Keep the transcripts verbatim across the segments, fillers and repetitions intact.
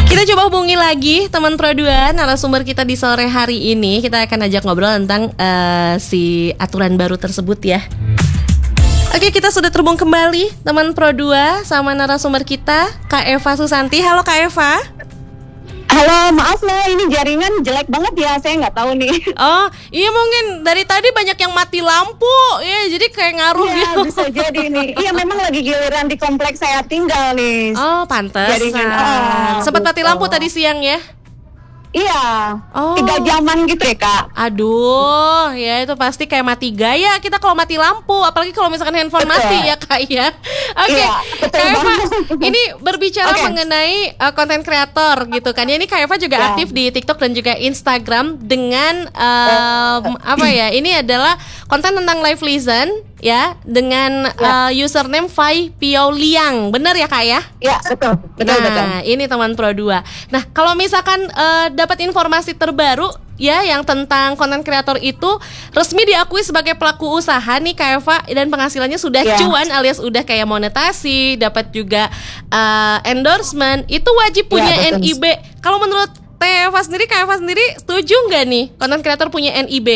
Kita coba hubungi lagi teman Pro dua, narasumber kita di sore hari ini. Kita akan ajak ngobrol tentang uh, si aturan baru tersebut ya. Oke, kita sudah terhubung kembali teman Pro dua sama narasumber kita, Kak Eva Susanti. Halo Kak Eva. Halo, maaf loh, ini jaringan jelek banget ya, saya nggak tahu nih. Oh, iya mungkin dari tadi banyak yang mati lampu, ya jadi kayak ngaruh ya, gitu. Bisa jadi nih. Iya, memang lagi giliran di kompleks saya tinggal nih. Oh, pantesan. Oh, sempat mati gitu. lampu tadi siang ya? Iya, oh. tiga jaman gitu ya Kak. Aduh, ya itu pasti kayak mati gaya kita kalau mati lampu, apalagi kalau misalkan handphone betul. Mati ya Kak ya. Oke, okay. Iya, Kak Eva, ini berbicara okay. mengenai konten uh, kreator gitu kan. Ya, ini Kak Eva juga yeah. aktif di TikTok dan juga Instagram dengan um, oh. apa ya? Ini adalah konten tentang live lesson ya dengan yeah. uh, username Fai Piao Liang. Benar ya Kak ya? Iya, betul. Betul nah, betul. ini teman Pro dua. Nah, kalau misalkan uh, dapat informasi terbaru ya yang tentang konten kreator itu resmi diakui sebagai pelaku usaha nih Kak Eva, dan penghasilannya sudah yeah. cuan alias udah kayak monetasi, dapat juga uh, endorsement, itu wajib punya yeah, N I B. Kalau menurut Teh Eva sendiri, Kak Eva sendiri setuju nggak nih konten kreator punya N I B?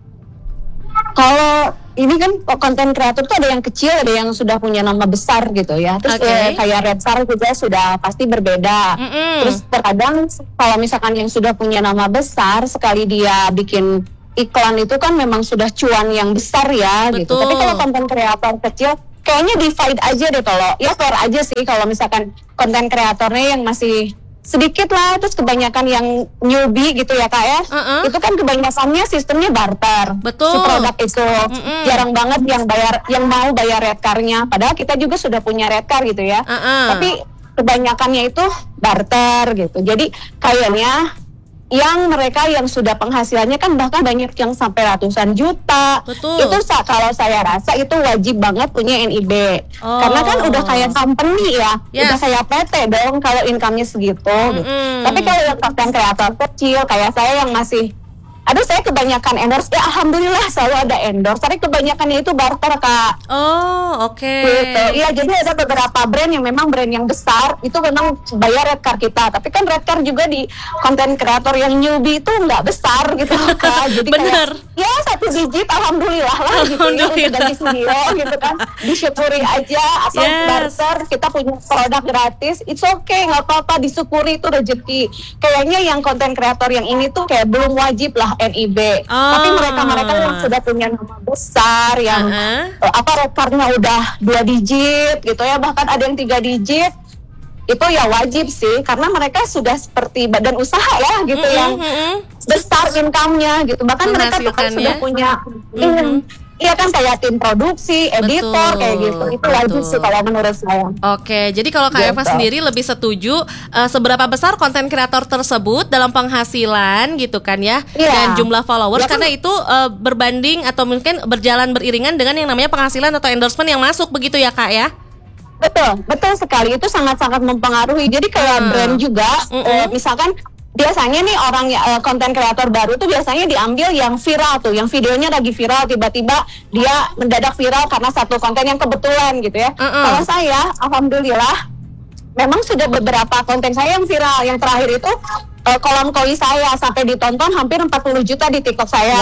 Kalau ini kan konten kreator tuh ada yang kecil, ada yang sudah punya nama besar gitu ya. Terus okay. eh, kayak Redstar juga sudah pasti berbeda. Mm-mm. Terus terkadang kalau misalkan yang sudah punya nama besar, sekali dia bikin iklan itu kan memang sudah cuan yang besar ya. Betul. Gitu. Tapi kalau konten kreator kecil, kayaknya divide aja deh kalau ya fair aja sih kalau misalkan konten kreatornya yang masih sedikit lah, terus kebanyakan yang newbie gitu ya Kak ya, uh-uh. itu kan kebanyakannya sistemnya barter. Betul. Si produk itu Mm-mm. jarang banget yang bayar, yang mau bayar red card-nya. Padahal kita juga sudah punya red card gitu ya. Uh-uh. Tapi kebanyakannya itu barter gitu. Jadi kayaknya yang mereka yang sudah penghasilannya kan bahkan banyak yang sampai ratusan juta. Betul. Itu kalau saya rasa itu wajib banget punya N I B. Oh. Karena kan udah kayak company ya, yes. udah kayak P T dong kalau income-nya segitu. Mm-hmm. Tapi kalau yang konten kreator kecil kayak saya yang masih, aduh saya kebanyakan endorse, ya alhamdulillah selalu ada endorse. Tapi kebanyakannya itu barter Kak. Oh oke. Okay. Gitu. Iya, jadi ada beberapa brand yang memang brand yang besar itu memang bayar red card kita. Tapi kan red card juga di konten kreator yang newbie itu nggak besar gitu Kak. Jadi bener. Kayak, ya satu digit alhamdulillah lah gitu ya untuk ganti video gitu kan. Disyukuri aja atau yes. barter kita punya produk gratis. It's okay, nggak apa-apa, disyukuri itu rezeki. Kayaknya yang konten kreator yang ini tuh kayak belum wajib lah N I B. Oh. Tapi mereka-mereka yang sudah punya nama besar, yang uh-huh. uh, apa rekornya udah dua digit gitu ya, bahkan ada yang tiga digit, itu ya wajib sih, karena mereka sudah seperti badan usaha ya gitu mm-hmm. yang besar income-nya gitu. Bahkan mereka tuh kan sudah punya mm-hmm. iya kan kayak tim produksi, editor, betul, kayak gitu. Itu betul. Wajib sih kalau menurut saya. Oke, jadi kalau Kak Eva gitu. Sendiri lebih setuju uh, seberapa besar konten kreator tersebut dalam penghasilan gitu kan ya, yeah. dan jumlah followers, ya, karena kan? Itu uh, berbanding atau mungkin berjalan beriringan dengan yang namanya penghasilan atau endorsement yang masuk begitu ya Kak ya? Betul, betul sekali. Itu sangat-sangat mempengaruhi. Jadi kayak hmm. brand juga, uh, misalkan biasanya nih orang uh, konten kreator baru tuh biasanya diambil yang viral tuh, yang videonya lagi viral, tiba-tiba dia mendadak viral karena satu konten yang kebetulan gitu ya. Uh-uh. Kalau saya, alhamdulillah, memang sudah beberapa konten saya yang viral. Yang terakhir itu uh, kolam koi saya sampai ditonton hampir empat puluh juta di TikTok saya.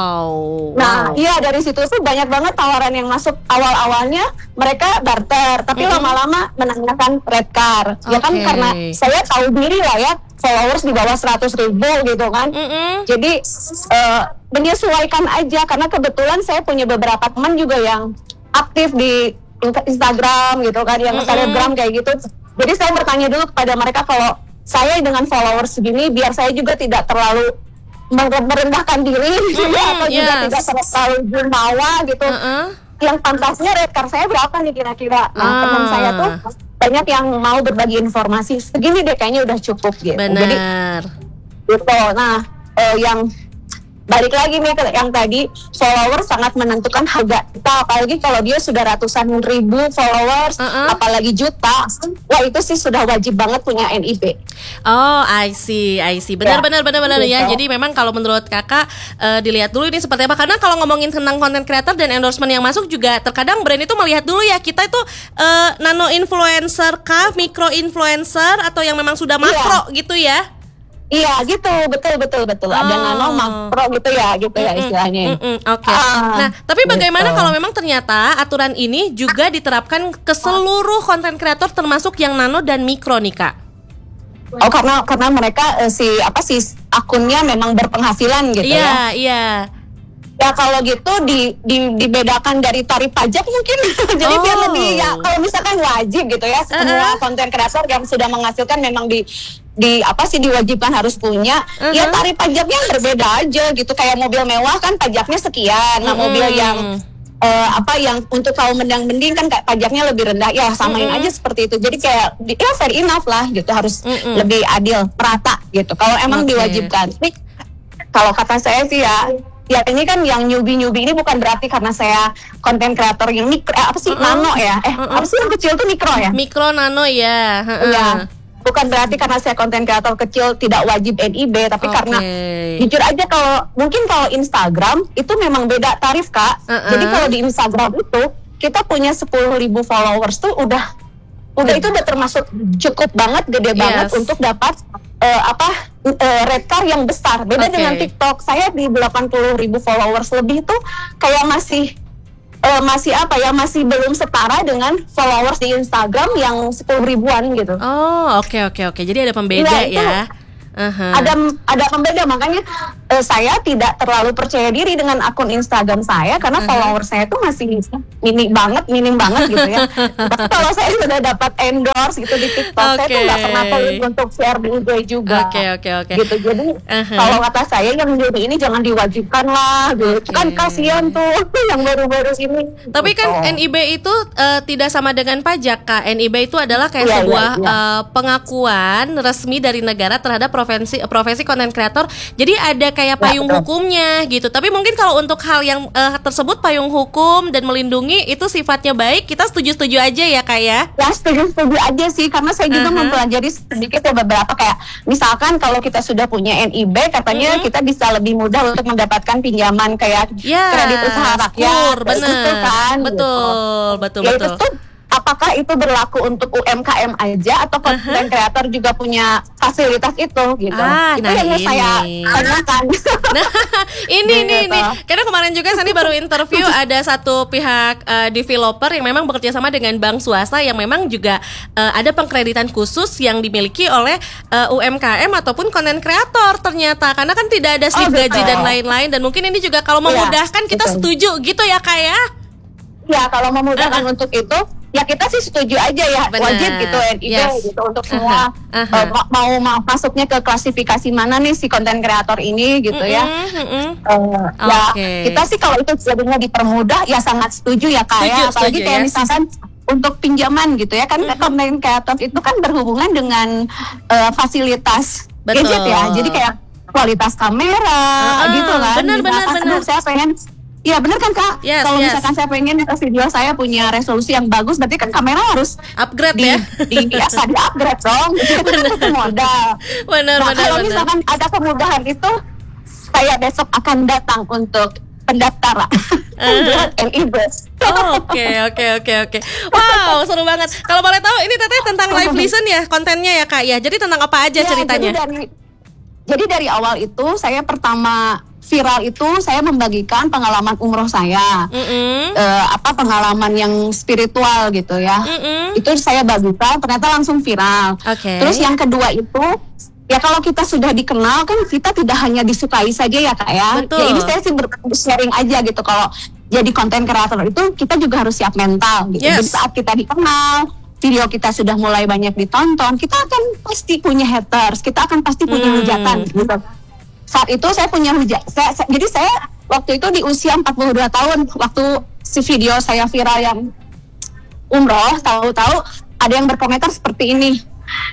Wow. Nah, wow. iya dari situ tuh banyak banget tawaran yang masuk. Awal-awalnya mereka barter, tapi mm-hmm. lama-lama menanyakan red card. Okay. Ya kan karena saya tahu diri lah ya, followers di bawah seratus ribu gitu kan. Mm-hmm. Jadi uh, menyesuaikan aja, karena kebetulan saya punya beberapa teman juga yang aktif di Instagram gitu kan, yang Telegram mm-hmm. kayak gitu. Jadi saya bertanya dulu kepada mereka, kalau saya dengan followers segini, biar saya juga tidak terlalu merendahkan diri gitu, mm-hmm. atau yes. juga tidak terlalu jumawa gitu. Mm-hmm. Yang pantasnya red card saya berapa nih kira-kira? Nah, ah. teman saya tuh banyak yang mau berbagi informasi, segini deh kayaknya udah cukup gitu. Benar. Jadi gitu. Nah, eh, yang balik lagi nih ke yang tadi, followers sangat menentukan harga kita, apalagi kalau dia sudah ratusan ribu followers, uh-uh. apalagi juta, wah itu sih sudah wajib banget punya N I B. Oh, I see, I see. Benar-benar, ya, benar-benar ya. Jadi memang kalau menurut kakak uh, dilihat dulu ini seperti apa. Karena kalau ngomongin tentang content creator dan endorsement yang masuk juga terkadang brand itu melihat dulu ya kita itu uh, nano influencer kah, micro influencer atau yang memang sudah makro ya. Gitu ya. Iya gitu, betul betul betul. Oh. Ada nano makro gitu ya, gitu mm-mm, ya istilahnya. Oke. Okay. Ah, nah, tapi bagaimana gitu. Kalau memang ternyata aturan ini juga diterapkan ke seluruh konten kreator termasuk yang nano dan mikro nih Kak? Oh karena karena mereka eh, si apa sih akunnya memang berpenghasilan gitu yeah, ya? Iya iya. Ya kalau gitu di, di dibedakan dari tarif pajak mungkin. Jadi oh. biar lebih ya kalau misalkan wajib gitu ya semua konten uh-uh. kreator yang sudah menghasilkan memang di di apa sih diwajibkan harus punya uh-huh. ya tarif pajaknya berbeda aja gitu. Kayak mobil mewah kan pajaknya sekian, nah uh-huh. mobil yang uh, apa yang untuk kaum mendang-mending kan kayak pajaknya lebih rendah, ya samain uh-huh. aja seperti itu. Jadi kayak ya fair enough lah gitu, harus uh-huh. lebih adil, merata gitu kalau emang okay. diwajibkan. Nih kalau kata saya sih ya, ya ini kan yang newbie-newbie ini bukan berarti karena saya konten kreator yang mikro, eh, apa sih uh-uh. nano ya eh uh-uh. apa sih yang kecil tuh mikro ya, mikro nano ya uh-uh. ya bukan berarti karena saya konten kreator kecil tidak wajib N I B, tapi okay. karena jujur aja kalau mungkin kalau Instagram itu memang beda tarif Kak. Uh-uh. Jadi kalau di Instagram itu kita punya sepuluh ribu followers tuh udah udah itu udah termasuk cukup banget, gede yes. banget untuk dapat uh, apa uh, red card yang besar. Beda okay. dengan TikTok, saya di delapan puluh ribu followers lebih tuh kayak masih Uh, masih apa ya masih belum setara dengan followers di Instagram yang sepuluh ribuan gitu. Oh oke okay, oke okay, oke okay. Jadi ada pembeda ya. ya. Uh-huh. Ada ada pembeda, makanya uh, saya tidak terlalu percaya diri dengan akun Instagram saya karena uh-huh. follower saya tuh masih minim banget, minim banget gitu ya. Tapi kalau saya sudah dapat endorse gitu di TikTok, okay. saya tuh nggak pernah pelit untuk share di I G juga. Oke okay, oke okay, oke. Okay. Gitu jadi uh-huh. kalau kata saya yang jadi ini jangan diwajibkan lah, gitu. Okay. Kan kasihan tuh yang baru-baru ini. Tapi gitu. Kan N I B itu uh, tidak sama dengan pajak Kak. N I B itu adalah kayak yeah, sebuah yeah, yeah. Uh, pengakuan resmi dari negara terhadap profesi profesi konten kreator. Jadi ada kayak payung ya, hukumnya gitu. Tapi mungkin kalau untuk hal yang uh, tersebut payung hukum dan melindungi itu sifatnya baik, kita setuju-setuju aja ya Kak ya? Ya setuju-setuju aja sih, karena saya juga uh-huh. mempelajari sedikit ya beberapa kayak misalkan kalau kita sudah punya N I B katanya uh-huh. kita bisa lebih mudah untuk mendapatkan pinjaman kayak ya, kredit usaha rakyat. Benar. Gitu kan, betul, gitu. betul, ya, betul. Itu tuh, apakah itu berlaku untuk U M K M aja atau konten kreator uh-huh. juga punya fasilitas itu gitu? Ah, itu nah yang ini. saya tanyakan. Nah, ini nih ini. Karena kemarin juga Sani baru interview ada satu pihak uh, developer yang memang bekerja sama dengan bank swasta yang memang juga uh, ada pengkreditan khusus yang dimiliki oleh uh, U M K M ataupun konten kreator ternyata. Karena kan tidak ada slip oh, gaji dan lain-lain, dan mungkin ini juga kalau memudahkan ya, kita betul. Setuju gitu ya Kak ya? Ya kalau memudahkan uh-huh. untuk itu ya kita sih setuju aja ya. Bener. Wajib gitu N I B yes. gitu untuk semua uh-huh. Uh-huh. Uh, mau mau masuknya ke klasifikasi mana nih si konten kreator ini gitu uh-uh, ya uh-uh. Uh, okay. Ya kita sih kalau itu jadinya dipermudah ya sangat setuju ya Kak ya, apalagi setuju, kayak yes. misalkan untuk pinjaman gitu ya kan uh-huh. konten kreator itu kan berhubungan dengan uh, fasilitas Betul. Gadget ya, jadi kayak kualitas kamera uh-uh. gitu kan. Benar benar benar. Saya pengen Iya benar kan Kak, yes, kalau yes. misalkan saya pengen video saya punya resolusi yang bagus, berarti kan kamera harus upgrade di, ya, di biasa di upgrade dong, itu kan modal. Benar, nah benar, kalau benar. misalkan ada kemudahan itu, saya besok akan datang untuk pendaftaran buat N I B. Oke oke oke oke. Wow seru banget. Kalau boleh tahu ini Teteh tentang live listen ya kontennya ya Kak ya. Jadi tentang apa aja ya, ceritanya? Jadi dari, jadi dari awal itu saya pertama viral itu saya membagikan pengalaman umroh saya, mm-hmm. uh, apa pengalaman yang spiritual gitu ya, mm-hmm. itu saya bagikan ternyata langsung viral. Okay. Terus yang kedua itu ya kalau kita sudah dikenal kan kita tidak hanya disukai saja ya Kak ya. Betul. Ya ini saya sih sharing aja gitu, kalau jadi konten kreator itu kita juga harus siap mental gitu. Yes. Jadi saat kita dikenal, video kita sudah mulai banyak ditonton, kita akan pasti punya haters, kita akan pasti punya hmm. hujatan gitu. Saat itu saya punya hujat, saya, saya, jadi saya waktu itu di usia empat puluh dua tahun, waktu si video saya viral yang umroh, tahu-tahu ada yang berkomentar seperti ini, Kak,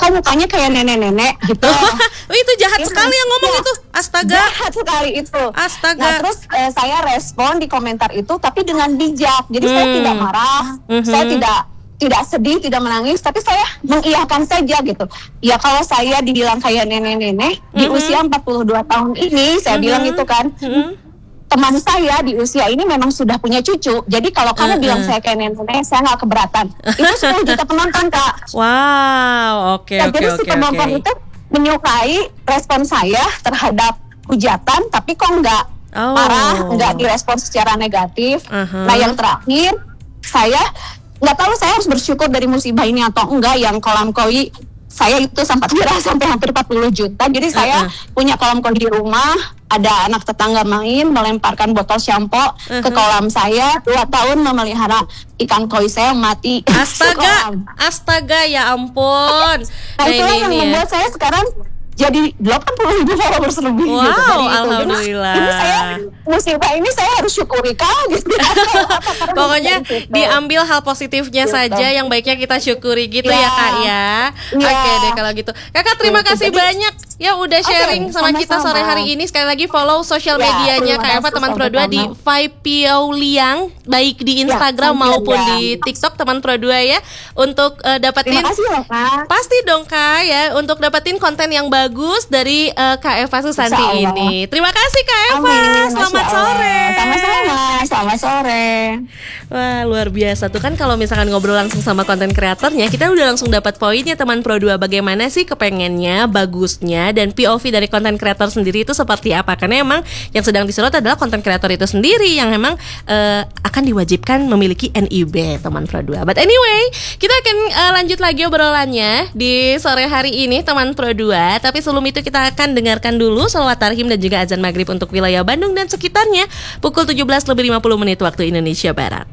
kok mukanya kayak nenek-nenek gitu. Oh, itu jahat Itu, sekali yang ngomong ya, itu. Astaga. Jahat sekali itu. Astaga. Nah terus eh, saya respon di komentar itu tapi dengan bijak. Jadi Hmm. saya tidak marah, Mhm. saya tidak tidak sedih, tidak menangis, tapi saya mengiyakan saja gitu. Ya kalau saya dibilang kayak nenek-nenek di Mhm. usia empat puluh dua tahun ini, saya Mhm. bilang itu kan. Mhm. Teman saya di usia ini memang sudah punya cucu. Jadi kalau kamu Uh-uh. bilang saya kayak nenek, saya nggak keberatan. Itu sepuluh juta penonton, Kak. Wow, oke Nah, oke jadi si oke penonton oke. itu menyukai respon saya terhadap hujatan, tapi kok nggak Oh. marah, nggak direspon secara negatif. Uh-huh. Nah, yang terakhir, saya nggak tahu saya harus bersyukur dari musibah ini atau enggak. Yang kolam koi saya itu sempat viral sampai hampir empat puluh juta. Jadi saya Uh-uh. punya kolam koi di rumah, ada anak tetangga main melemparkan botol shampoo ke Uh-huh. kolam saya. Dua tahun memelihara ikan koi saya yang mati. Astaga, Kolam. astaga ya ampun. Nah, itulah yang ya. membuat saya sekarang jadi delapan puluh ribu followers lebih. Wow, gitu, dari itu. alhamdulillah. Jadi, ini saya musibah ini saya harus syukuri kak. Gitu. Pokoknya Gitu. diambil hal positifnya Gitu. saja, yang baiknya kita syukuri gitu ya, Ya. Kak ya. Ya. Oke deh kalau gitu. Kakak terima Gitu. kasih Jadi- banyak ya udah Oke, sharing sama kita sama-sama. sore hari ini. Sekali lagi follow sosial Ya, medianya terima Kak Eva kasih teman Pro dua di sama-sama. Vibe Piauliang, baik di Ya, Instagram sampai maupun ya. di TikTok teman Pro dua ya, untuk eh, dapetin. Terima kasih loh kak. Pasti dong Kak ya, untuk dapetin konten yang bagus dari eh, Kak Eva Susanti Insya Allah. ini. Terima kasih Kak Eva. Amin, Selamat Masya Allah. sore. Sama-sama. Selamat sore. Wah luar biasa tuh kan, kalau misalkan ngobrol langsung sama konten kreatornya, kita udah langsung dapat poinnya teman Pro dua, bagaimana sih kepengennya, bagusnya, dan P O V dari konten kreator sendiri itu seperti apa. Karena emang yang sedang disorot adalah konten kreator itu sendiri yang memang eh, akan diwajibkan memiliki N I B teman Pro dua. But anyway, kita akan eh, lanjut lagi obrolannya di sore hari ini teman Pro dua. Tapi sebelum itu kita akan dengarkan dulu sholawat tarhim dan juga azan maghrib untuk wilayah Bandung dan sekitarnya pukul tujuh belas lebih lima puluh menit waktu Indonesia Barat.